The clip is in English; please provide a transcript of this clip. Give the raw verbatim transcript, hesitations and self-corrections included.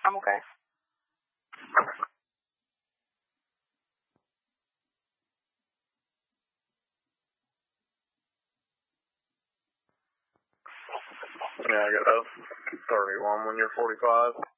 I'm okay. Yeah, I got a thirty-one when you're forty-five.